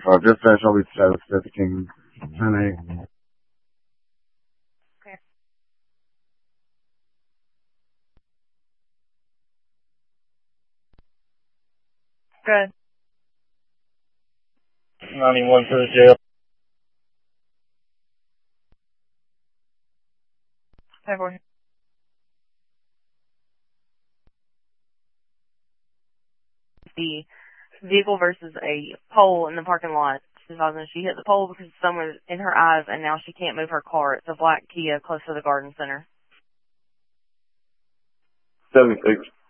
Dispatch, I'll be status 15, 10-8. Okay. Good. 91 for the jail. February. The vehicle versus a pole in the parking lot. She hit the pole because someone was in her eyes, and now she can't move her car. It's a black Kia close to the garden center. 76.